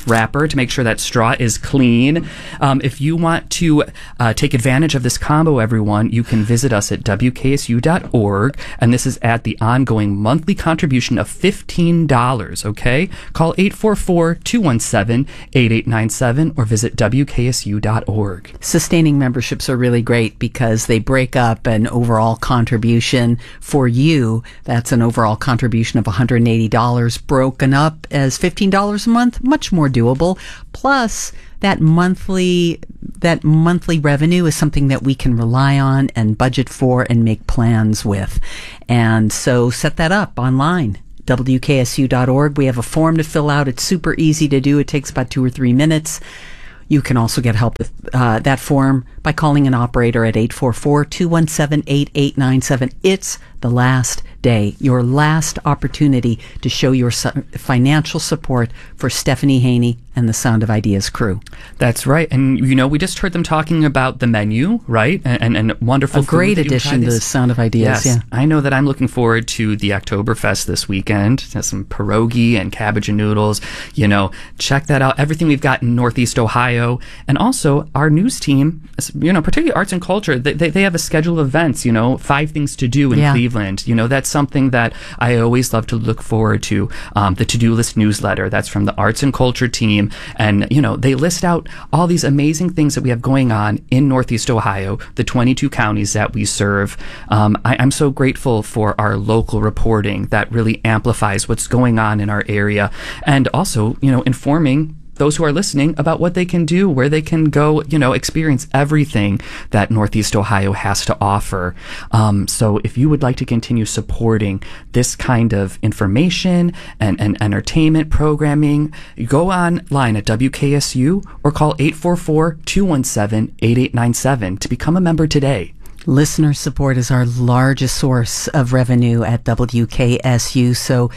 wrapper to make sure that straw is clean. Um, if you want to uh, take advantage of this combo, everyone, you can visit us at W K S U dot org, and this is at the ongoing monthly contribution of fifteen dollars, okay? Call eight four four, two one seven, eight eight nine seven or visit W K S U dot org. Sustaining memberships are really great because they break up an overall contribution for you. That's an overall contribution of one hundred eighty dollars broken up as fifteen dollars a month, much more doable. Plus, that monthly that monthly revenue is something that we can rely on and budget for and make plans with. And so set that up online. W K S U dot org. We have a form to fill out. It's super easy to do. It takes about two or three minutes. You can also get help with uh, that form by calling an operator at eight four four, two one seven, eight eight nine seven. It's the last day, your last opportunity to show your su- financial support for Stephanie Haney and the Sound of Ideas crew. That's right. And, you know, we just heard them talking about the menu, right? And, and, and wonderful A food. great addition to the Sound of Ideas, yes. yeah. I know that I'm looking forward to the Oktoberfest this weekend. There's some pierogi and cabbage and noodles. You know, check that out. Everything we've got in Northeast Ohio. And also our news team, you know, particularly arts and culture, they, they, they have a schedule of events, you know, five things to do in Yeah. Cleveland. You know, that's something that I always love to look forward to. Um, the to-do list newsletter, that's from the arts and culture team. And, you know, they list out all these amazing things that we have going on in Northeast Ohio, the twenty-two counties that we serve. Um, I, I'm so grateful for our local reporting that really amplifies what's going on in our area. And also, you know, informing those who are listening about what they can do, where they can go, you know, experience everything that Northeast Ohio has to offer. Um, so if you would like to continue supporting this kind of information and, and entertainment programming, go online at W K S U or call eight four four, two one seven, eight eight nine seven to become a member today. Listener support is our largest source of revenue at W K S U. So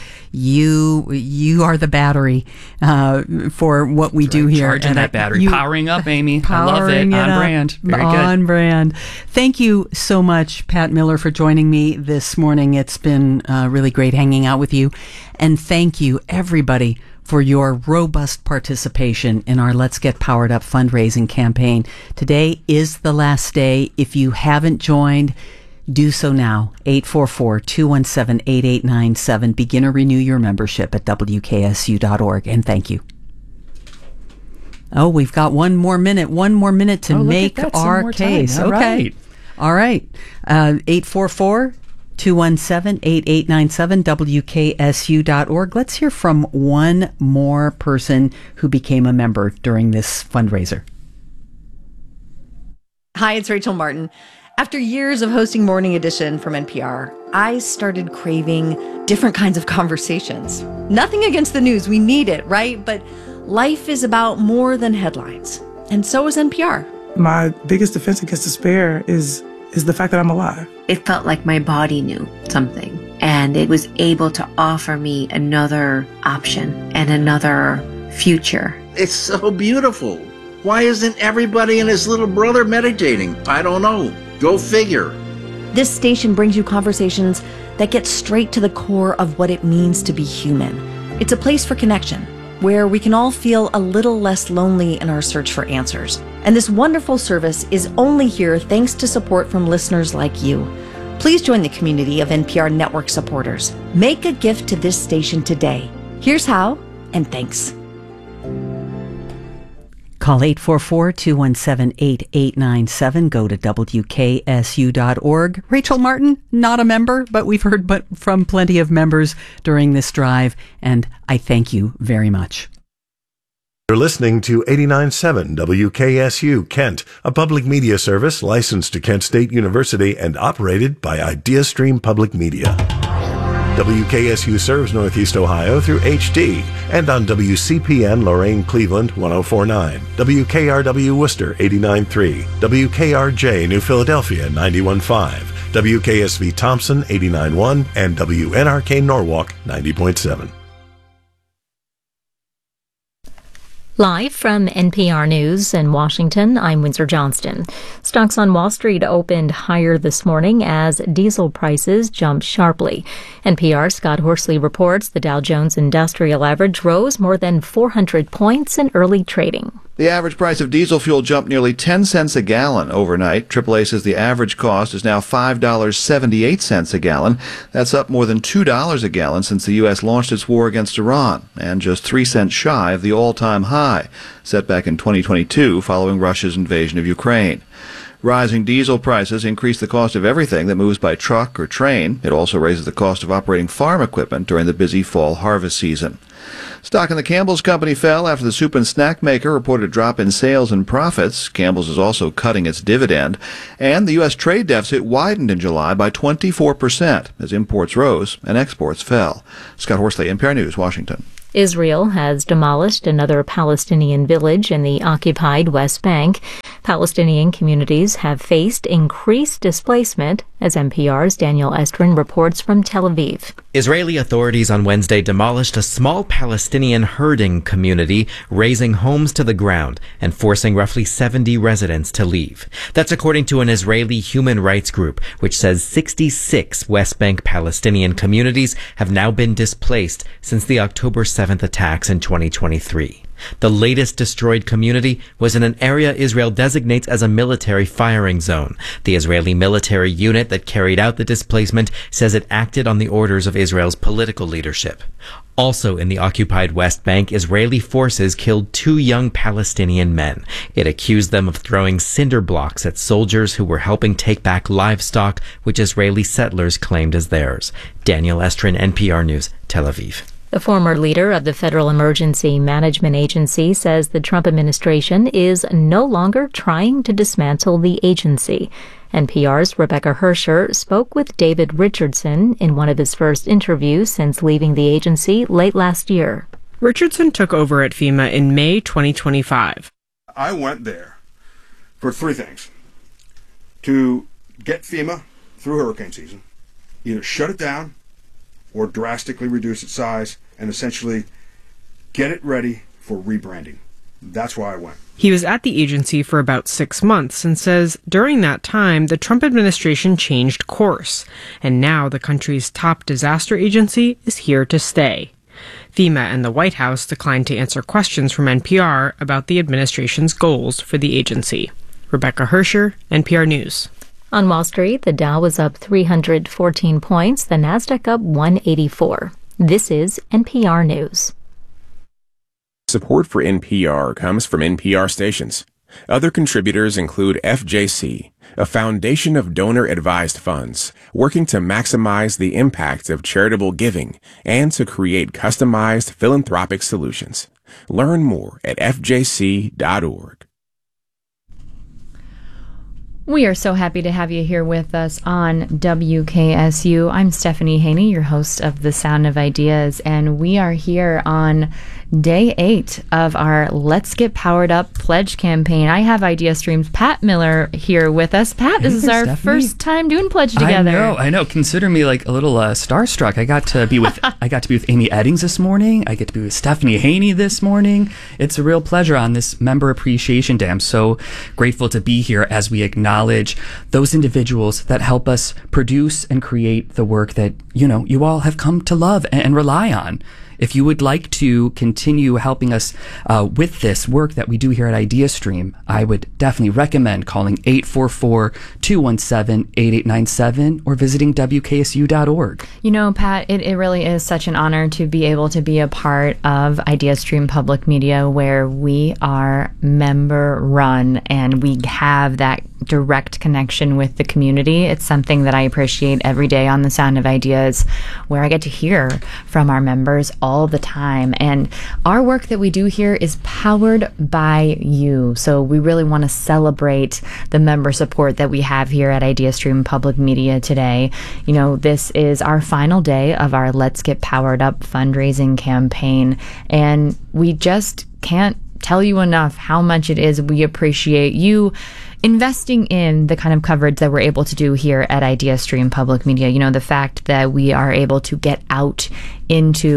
you you are the battery uh, for what we That's do right. here. Charging And that I- battery, you- powering up, Amy. I love it. Powering On up. brand. Very good. On brand. Thank you so much, Pat Miller, for joining me this morning. It's been uh, really great hanging out with you. And thank you, everybody, for your robust participation in our Let's Get Powered Up fundraising campaign. Today is the last day. If you haven't joined, do so now. eight four four, two one seven, eight eight nine seven. Begin or renew your membership at W K S U dot org. And thank you. Oh, we've got one more minute, one more minute to Oh, look at make that, some our more time. case. All okay. right. All right. Uh, eight four four, two one seven, eight eight nine seven, W K S U dot org. Let's hear from one more person who became a member during this fundraiser. Hi, it's Rachel Martin. After years of hosting Morning Edition from N P R, I started craving different kinds of conversations. Nothing against the news, we need it, right? But life is about more than headlines, and so is N P R. My biggest defense against despair is is the fact that I'm alive. It felt like my body knew something, and it was able to offer me another option and another future. It's so beautiful. Why isn't everybody and his little brother meditating? I don't know. Go figure. This station brings you conversations that get straight to the core of what it means to be human. It's a place for connection, where we can all feel a little less lonely in our search for answers. And this wonderful service is only here thanks to support from listeners like you. Please join the community of N P R network supporters. Make a gift to this station today. Here's how, and thanks. Call eight four four, two one seven, eight eight nine seven. Go to W K S U dot org. Rachel Martin, not a member, but we've heard but from plenty of members during this drive, and I thank you very much. You're listening to eighty-nine point seven W K S U Kent, a public media service licensed to Kent State University and operated by IdeaStream Public Media. W K S U serves Northeast Ohio through H D and on W C P N Lorain Cleveland one oh four point nine, W K R W Worcester eighty-nine point three, W K R J New Philadelphia ninety-one point five, W K S V Thompson eighty-nine point one, and W N R K Norwalk ninety point seven. Live from N P R News in Washington, I'm Windsor Johnston. Stocks on Wall Street opened higher this morning as diesel prices jumped sharply. N P R's Scott Horsley reports the Dow Jones Industrial Average rose more than four hundred points in early trading. The average price of diesel fuel jumped nearly ten cents a gallon overnight. triple A says the average cost is now five dollars and seventy-eight cents a gallon. That's up more than two dollars a gallon since the U S launched its war against Iran, and just three cents shy of the all-time high set back in twenty twenty-two following Russia's invasion of Ukraine. Rising diesel prices increase the cost of everything that moves by truck or train. It also raises the cost of operating farm equipment during the busy fall harvest season. Stock in the Campbell's Company fell after the soup and snack maker reported a drop in sales and profits. Campbell's is also cutting its dividend. And the U S trade deficit widened in July by twenty-four percent as imports rose and exports fell. Scott Horsley, N P R News, Washington. Israel has demolished another Palestinian village in the occupied West Bank. Palestinian communities have faced increased displacement, as N P R's Daniel Estrin reports from Tel Aviv. Israeli authorities on Wednesday demolished a small Palestinian herding community, razing homes to the ground and forcing roughly seventy residents to leave. That's according to an Israeli human rights group, which says sixty-six West Bank Palestinian communities have now been displaced since the October seventh attacks in twenty twenty-three. The latest destroyed community was in an area Israel designates as a military firing zone. The Israeli military unit that carried out the displacement says it acted on the orders of Israel's political leadership. Also in the occupied West Bank, Israeli forces killed two young Palestinian men. It accused them of throwing cinder blocks at soldiers who were helping take back livestock, which Israeli settlers claimed as theirs. Daniel Estrin, N P R News, Tel Aviv. The former leader of the Federal Emergency Management Agency says the Trump administration is no longer trying to dismantle the agency. N P R's Rebecca Hersher spoke with David Richardson in one of his first interviews since leaving the agency late last year. Richardson took over at FEMA in May twenty twenty-five. I went there for three things. To get FEMA through hurricane season, either shut it down or drastically reduce its size and essentially get it ready for rebranding. That's why I went. He was at the agency for about six months and says during that time, the Trump administration changed course, and now the country's top disaster agency is here to stay. FEMA and the White House declined to answer questions from N P R about the administration's goals for the agency. Rebecca Hersher, N P R News. On Wall Street, the Dow was up three hundred fourteen points, the Nasdaq up one eighty-four. This is N P R News. Support for N P R comes from N P R stations. Other contributors include F J C, a foundation of donor-advised funds working to maximize the impact of charitable giving and to create customized philanthropic solutions. Learn more at F J C dot org. We are so happy to have you here with us on W K S U. I'm Stephanie Haney, your host of The Sound of Ideas, and we are here on day eight of our Let's Get Powered Up pledge campaign. I have Idea Stream's Pat Miller here with us. Pat, this Hey is there, our Stephanie. first time doing pledge together. I know, I know. Consider me like a little uh, starstruck. I got to be with I got to be with Amy Eddings this morning. I get to be with Stephanie Haney this morning. It's a real pleasure on this Member Appreciation Day. I'm so grateful to be here as we acknowledge those individuals that help us produce and create the work that, you know, you all have come to love and, and rely on. If you would like to continue helping us uh, with this work that we do here at IdeaStream, I would definitely recommend calling eight four four, two one seven, eight eight nine seven or visiting W K S U dot org. You know, Pat, it, it really is such an honor to be able to be a part of IdeaStream Public Media, where we are member run and we have that direct connection with the community. It's something that I appreciate every day on The Sound of Ideas, where I get to hear from our members all the time. And our work that we do here is powered by you. So we really want to celebrate the member support that we have here at IdeaStream Public Media today. You know, this is our final day of our Let's Get Powered Up fundraising campaign, and we just can't tell you enough how much it is we appreciate you investing in the kind of coverage that we're able to do here at IdeaStream Public Media. You know, the fact that we are able to get out into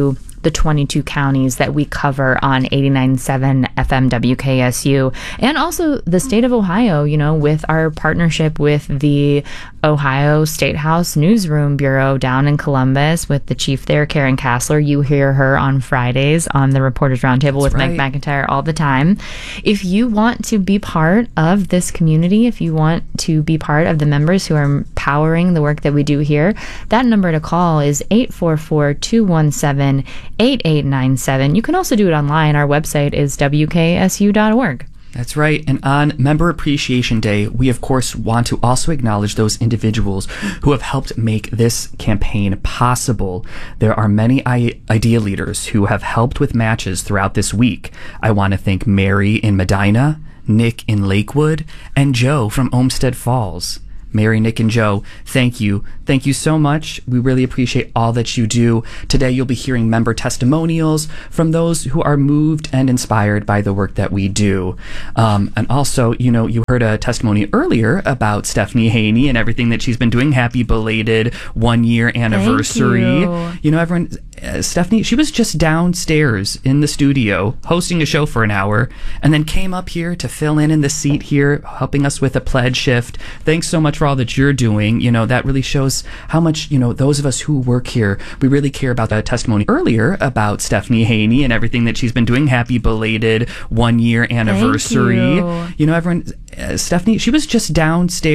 the twenty-two counties that we cover on eighty-nine point seven F M W K S U, and also the state of Ohio, you know, with our partnership with the Ohio State House Newsroom Bureau down in Columbus with the chief there, Karen Kassler. You hear her on Fridays on the Reporters Roundtable with right. Meg McIntyre all the time. If you want to be part of this community, if you want to be part of the members who are empowering the work that we do here, that number to call is eight four four, two one seven, eight eight nine seven. You can also do it online. Our website is W K S U dot org. That's right. And on Member Appreciation Day, we of course want to also acknowledge those individuals who have helped make this campaign possible. There are many I- idea leaders who have helped with matches throughout this week. I want to thank Mary in Medina, Nick in Lakewood, and Joe from Olmsted Falls. Mary, Nick, and Joe, thank you. Thank you so much. We really appreciate all that you do. Today, you'll be hearing member testimonials from those who are moved and inspired by the work that we do. Um, and also, you know, you heard a testimony earlier about Stephanie Haney and everything that she's been doing. Happy belated one year anniversary. Thank you. You know, everyone, uh, Stephanie, she was just downstairs in the studio hosting a show for an hour and then came up here to fill in in the seat here, helping us with a pledge shift. Thanks so much for all that you're doing. You know, that really shows how much, you know, those of us who work here, we really care about that testimony earlier about Stephanie Haney and everything that she's been doing. Happy belated one year anniversary. Thank you. You know, everyone, uh, Stephanie, she was just downstairs